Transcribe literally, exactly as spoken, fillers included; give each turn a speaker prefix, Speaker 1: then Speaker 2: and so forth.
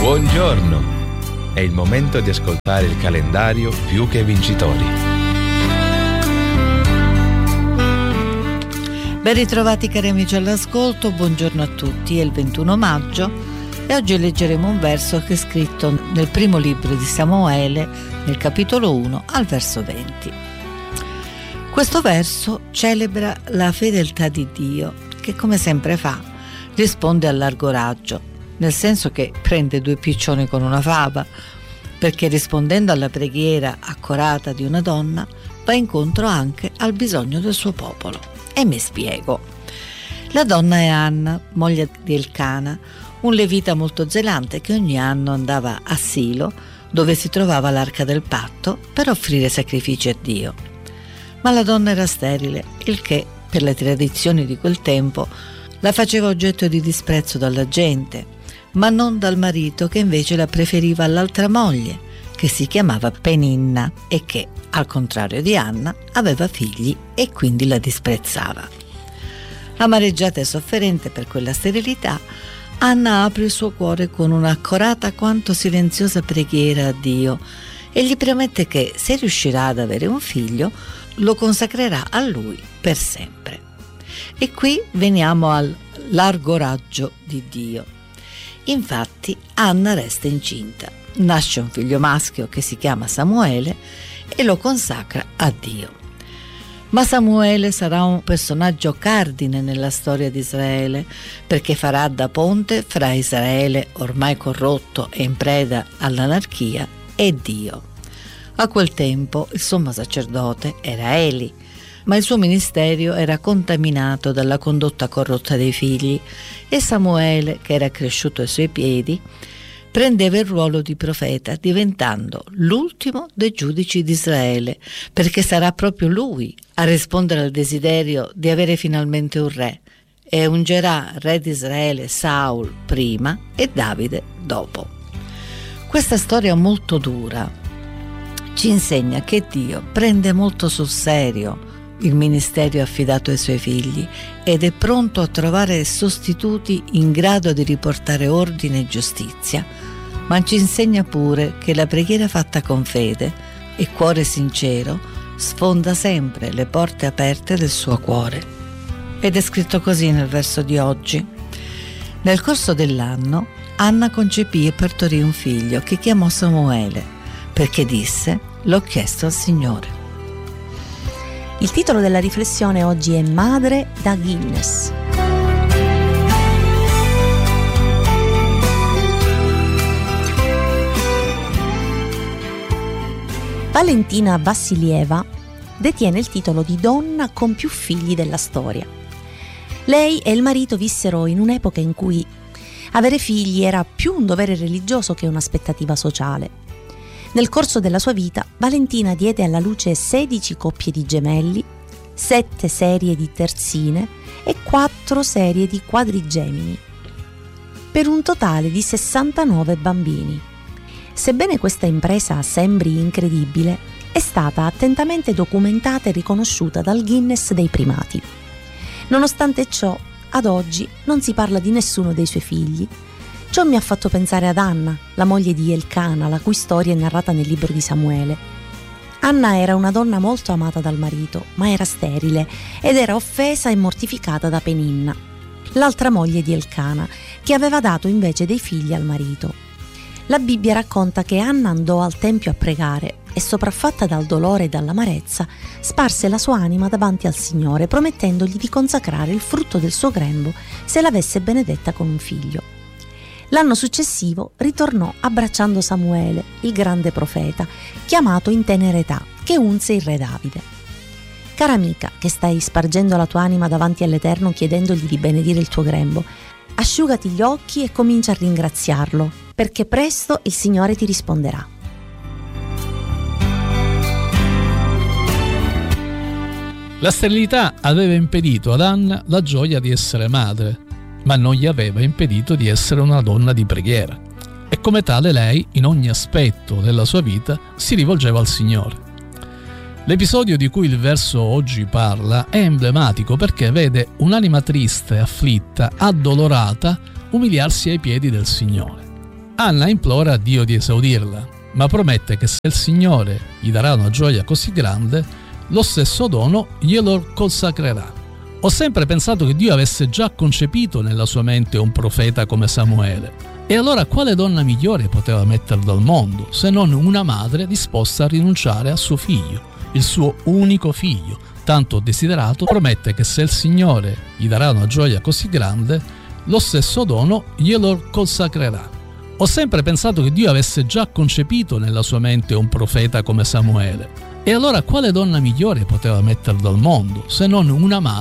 Speaker 1: Buongiorno! È il momento di ascoltare il calendario Più che Vincitori.
Speaker 2: Ben ritrovati cari amici all'ascolto, buongiorno a tutti. È il ventuno maggio e oggi leggeremo un verso che è scritto nel primo libro di Samuele, nel capitolo uno, al verso venti. Questo verso celebra la fedeltà di Dio, che come sempre fa, risponde al largo raggio, nel senso che prende due piccioni con una fava, perché rispondendo alla preghiera accorata di una donna va incontro anche al bisogno del suo popolo. E mi spiego. La donna è Anna, moglie di Elcana, un levita molto zelante che ogni anno andava a Silo, dove si trovava l'arca del patto, per offrire sacrifici a Dio. Ma la donna era sterile, il che, per le tradizioni di quel tempo, la faceva oggetto di disprezzo dalla gente, ma non dal marito, che invece la preferiva all'altra moglie, che si chiamava Peninna e che, al contrario di Anna, aveva figli e quindi la disprezzava. Amareggiata e sofferente per quella sterilità, Anna apre il suo cuore con un'accorata quanto silenziosa preghiera a Dio e gli promette che, se riuscirà ad avere un figlio, lo consacrerà a lui per sempre. E qui veniamo al largo raggio di Dio. Infatti Anna resta incinta, nasce un figlio maschio che si chiama Samuele e lo consacra a Dio. Ma Samuele sarà un personaggio cardine nella storia di Israele, perché farà da ponte fra Israele, ormai corrotto e in preda all'anarchia, e Dio. A quel tempo il sommo sacerdote era Eli, ma il suo ministero era contaminato dalla condotta corrotta dei figli e Samuele, che era cresciuto ai suoi piedi, prendeva il ruolo di profeta, diventando l'ultimo dei giudici di Israele, perché sarà proprio lui a rispondere al desiderio di avere finalmente un re, e ungerà re di Israele Saul prima e Davide dopo. Questa storia molto dura ci insegna che Dio prende molto sul serio il ministero affidato ai suoi figli ed è pronto a trovare sostituti in grado di riportare ordine e giustizia, ma ci insegna pure che la preghiera fatta con fede e cuore sincero sfonda sempre le porte aperte del suo cuore. Ed è scritto così nel verso di oggi. Nel corso dell'anno Anna concepì e partorì un figlio che chiamò Samuele, perché disse: l'ho chiesto al Signore.
Speaker 3: Il titolo della riflessione oggi è Madre da Guinness. Valentina Vassilieva detiene il titolo di donna con più figli della storia. Lei e il marito vissero in un'epoca in cui avere figli era più un dovere religioso che un'aspettativa sociale. Nel corso della sua vita, Valentina diede alla luce sedici coppie di gemelli, sette serie di terzine e quattro serie di quadrigemini, per un totale di sessantanove bambini. Sebbene questa impresa sembri incredibile, è stata attentamente documentata e riconosciuta dal Guinness dei primati. Nonostante ciò, ad oggi non si parla di nessuno dei suoi figli. Ciò mi ha fatto pensare ad Anna, la moglie di Elcana, la cui storia è narrata nel libro di Samuele. Anna era una donna molto amata dal marito, ma era sterile ed era offesa e mortificata da Peninna, l'altra moglie di Elcana, che aveva dato invece dei figli al marito. La Bibbia racconta che Anna andò al tempio a pregare e, sopraffatta dal dolore e dall'amarezza, sparse la sua anima davanti al Signore, promettendogli di consacrare il frutto del suo grembo se l'avesse benedetta con un figlio. L'anno successivo ritornò abbracciando Samuele, il grande profeta, chiamato in tenera età, che unse il re Davide. Cara amica, che stai spargendo la tua anima davanti all'Eterno chiedendogli di benedire il tuo grembo, asciugati gli occhi e comincia a ringraziarlo, perché presto il Signore ti risponderà.
Speaker 4: La sterilità aveva impedito ad Anna la gioia di essere madre, ma non gli aveva impedito di essere una donna di preghiera. E come tale lei, in ogni aspetto della sua vita, si rivolgeva al Signore. L'episodio di cui il verso oggi parla è emblematico perché vede un'anima triste, afflitta, addolorata, umiliarsi ai piedi del Signore. Anna implora Dio di esaudirla, ma promette che se il Signore gli darà una gioia così grande, lo stesso dono glielo consacrerà. Ho sempre pensato che Dio avesse già concepito nella sua mente un profeta come Samuele. E allora quale donna migliore poteva metterlo al mondo se non una madre disposta a rinunciare a suo figlio, il suo unico figlio, tanto desiderato? Promette che se il Signore gli darà una gioia così grande, lo stesso dono glielo consacrerà. Ho sempre pensato che Dio avesse già concepito nella sua mente un profeta come Samuele. E allora quale donna migliore poteva metterlo al mondo se non una madre